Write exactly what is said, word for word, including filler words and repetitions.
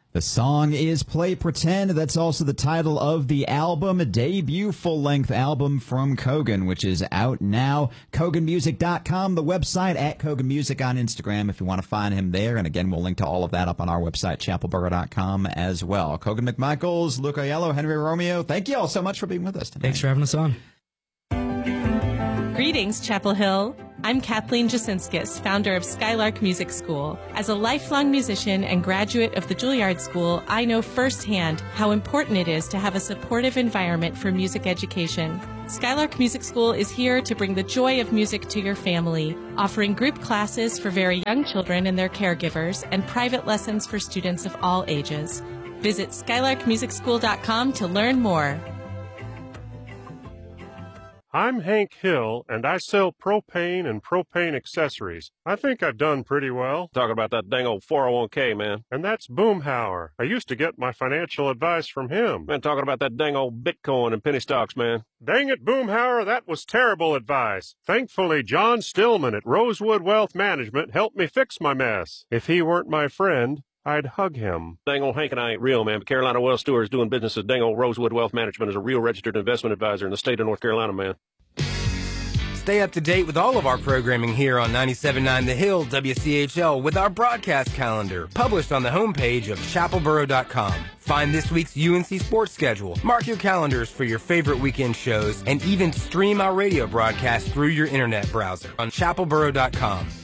The song is Play Pretend. That's also the title of the album, a debut full-length album from Kogan, which is out now. Kogan Music dot com, the website, at Kogan Music on Instagram if you want to find him there. And again, we'll link to all of that up on our website, chapel borough dot com as well. Kogan McMichaels, Luke Aiello, Henry Romeo, thank you all so much for being with us tonight. Thanks for having us on. Greetings, Chapel Hill. I'm Kathleen Jasinskis, founder of Skylark Music School. As a lifelong musician and graduate of the Juilliard School, I know firsthand how important it is to have a supportive environment for music education. Skylark Music School is here to bring the joy of music to your family, offering group classes for very young children and their caregivers, and private lessons for students of all ages. Visit skylark music school dot com to learn more. I'm Hank Hill, and I sell propane and propane accessories. I think I've done pretty well. Talking about that dang old four oh one k, man. And that's Boomhauer. I used to get my financial advice from him. Man, talking about that dang old Bitcoin and penny stocks, man. Dang it, Boomhauer, that was terrible advice. Thankfully, John Stillman at Rosewood Wealth Management helped me fix my mess. If he weren't my friend, I'd hug him. Dang old Hank and I ain't real, man. But Carolina Wealth Stewart is doing business as dang old Rosewood Wealth Management as a real registered investment advisor in the state of North Carolina, man. Stay up to date with all of our programming here on ninety-seven point nine The Hill W C H L with our broadcast calendar, published on the homepage of chapel borough dot com. Find this week's U N C sports schedule, mark your calendars for your favorite weekend shows, and even stream our radio broadcast through your internet browser on chapel borough dot com.